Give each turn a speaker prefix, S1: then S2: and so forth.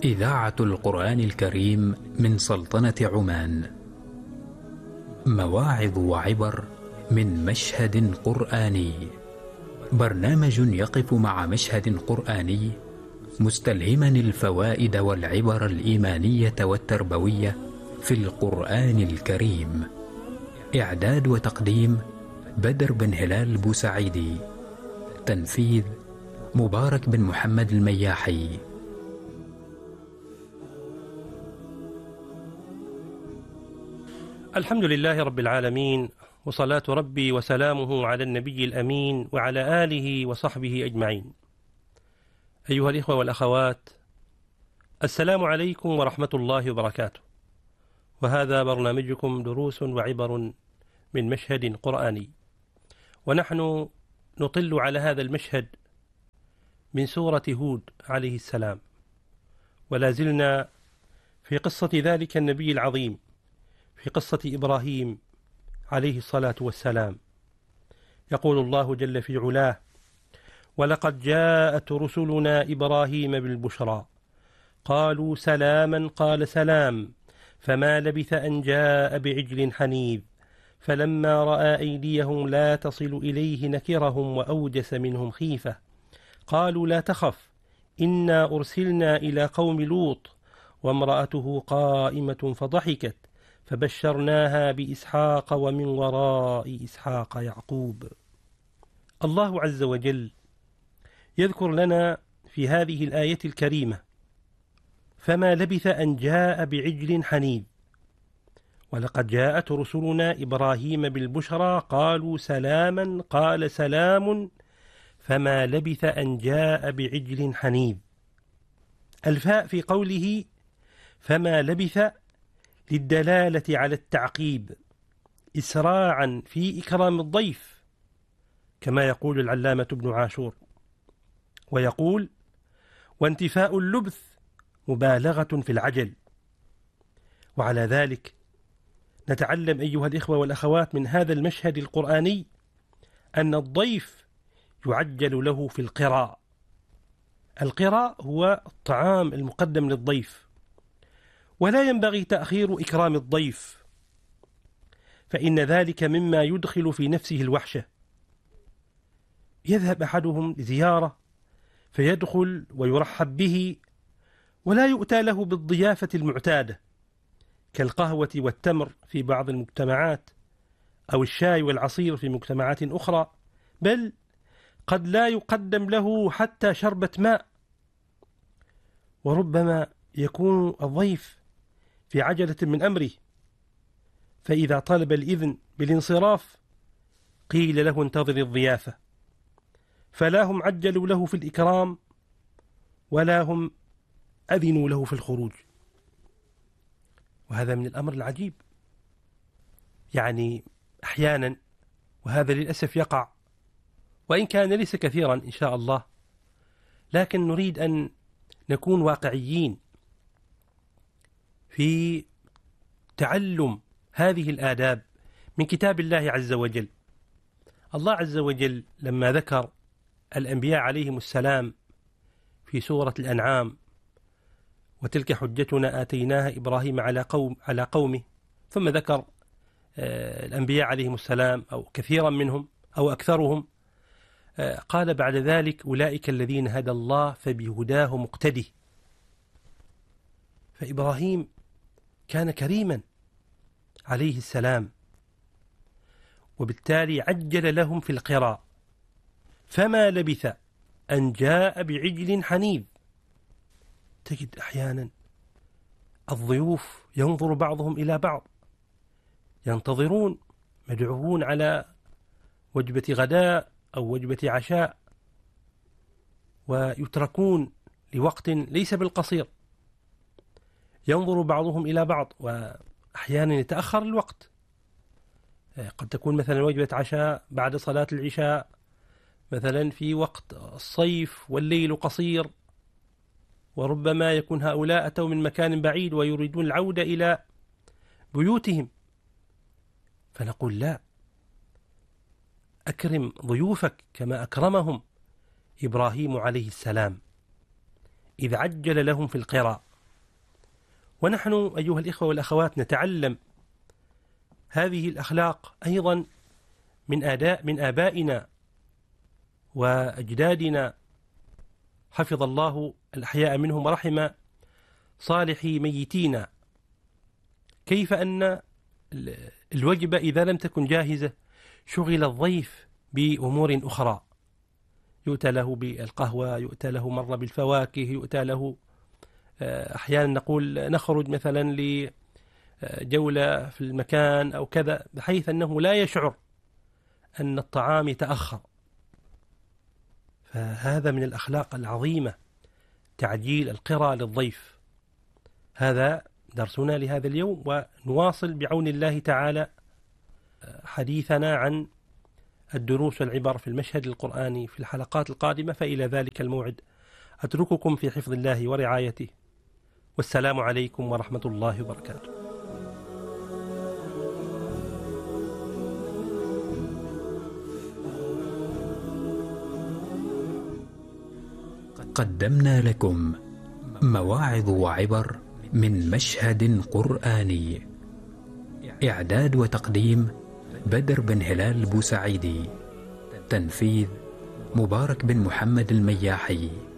S1: إذاعة القرآن الكريم من سلطنة عمان. مواعظ وعبر من مشهد قرآني. برنامج يقف مع مشهد قرآني مستلهما الفوائد والعبر الإيمانية والتربوية في القرآن الكريم. إعداد وتقديم بدر بن هلال بوسعيدي. تنفيذ مبارك بن محمد المياحي.
S2: الحمد لله رب العالمين، وصلاة ربي وسلامه على النبي الأمين وعلى آله وصحبه أجمعين. أيها الإخوة والأخوات، السلام عليكم ورحمة الله وبركاته. وهذا برنامجكم دروس وعبر من مشهد قرآني، ونحن نطل على هذا المشهد من سورة هود عليه السلام، ولا زلنا في قصة ذلك النبي العظيم، في قصة إبراهيم عليه الصلاة والسلام. يقول الله جل في علاه: ولقد جاءت رسلنا إبراهيم بالبشرى قالوا سلاما قال سلام فما لبث أن جاء بعجل حنيذ فلما رأى أيديهم لا تصل إليه نكرهم وأوجس منهم خيفة قالوا لا تخف إنا أرسلنا إلى قوم لوط وامرأته قائمة فضحكت فبشرناها بإسحاق ومن وراء إسحاق يعقوب. الله عز وجل يذكر لنا في هذه الآية الكريمة فما لبث أن جاء بعجل حنيذ. ولقد جاءت رسلنا إبراهيم بالبشرى قالوا سلاما قال سلام فما لبث أن جاء بعجل حنيذ. الفاء في قوله فما لبث للدلالة على التعقيب إسراعا في إكرام الضيف، كما يقول العلامة ابن عاشور، ويقول وانتفاء اللبث مبالغة في العجل. وعلى ذلك نتعلم أيها الإخوة والأخوات من هذا المشهد القرآني أن الضيف يعجل له في القراء. القراء هو الطعام المقدم للضيف، ولا ينبغي تأخير إكرام الضيف، فإن ذلك مما يدخل في نفسه الوحشة. يذهب أحدهم لزيارة فيدخل ويرحب به ولا يؤتى له بالضيافة المعتادة كالقهوة والتمر في بعض المجتمعات أو الشاي والعصير في مجتمعات أخرى، بل قد لا يقدم له حتى شربة ماء. وربما يكون الضيف في عجلة من أمره، فإذا طلب الإذن بالانصراف قيل له انتظر الضيافة، فلا هم عجلوا له في الإكرام ولا هم أذنوا له في الخروج. وهذا من الأمر العجيب، يعني أحيانا، وهذا للأسف يقع، وإن كان ليس كثيرا إن شاء الله، لكن نريد أن نكون واقعيين في تعلم هذه الآداب من كتاب الله عز وجل. الله عز وجل لما ذكر الأنبياء عليهم السلام في سورة الأنعام: وتلك حجتنا آتيناها إبراهيم على قومه، ثم ذكر الأنبياء عليهم السلام أو كثيرا منهم أو أكثرهم، قال بعد ذلك: أولئك الذين هدى الله فبهداه مقتدي. فإبراهيم كان كريما عليه السلام، وبالتالي عجل لهم في القراء فما لبث أن جاء بعجل حنيذ. تجد أحيانا الضيوف ينظر بعضهم إلى بعض، ينتظرون، مدعوون على وجبة غداء أو وجبة عشاء، ويتركون لوقت ليس بالقصير، ينظر بعضهم إلى بعض، وأحيانا يتأخر الوقت. قد تكون مثلا وجبة عشاء بعد صلاة العشاء، مثلا في وقت الصيف والليل قصير، وربما يكون هؤلاء أتوا من مكان بعيد ويريدون العودة إلى بيوتهم. فنقول لا، أكرم ضيوفك كما أكرمهم إبراهيم عليه السلام إذ عجل لهم في القراء. ونحن أيها الإخوة والأخوات نتعلم هذه الأخلاق أيضا من آبائنا وأجدادنا، حفظ الله الأحياء منهم ورحم صالحي ميتينا. كيف أن الوجبة إذا لم تكن جاهزة شغل الضيف بأمور أخرى، يؤتى له بالقهوة، يؤتى له مرة بالفواكه، يؤتى له أحيانا نقول نخرج مثلا لجولة في المكان أو كذا، بحيث أنه لا يشعر أن الطعام يتأخر. فهذا من الأخلاق العظيمة، تعجيل القرى للضيف. هذا درسنا لهذا اليوم، ونواصل بعون الله تعالى حديثنا عن الدروس والعبر في المشهد القرآني في الحلقات القادمة. فإلى ذلك الموعد أترككم في حفظ الله ورعايته، والسلام عليكم ورحمة الله وبركاته.
S1: قدمنا لكم مواعظ وعبر من مشهد قرآني. إعداد وتقديم بدر بن هلال بوسعيدي. تنفيذ مبارك بن محمد المياحي.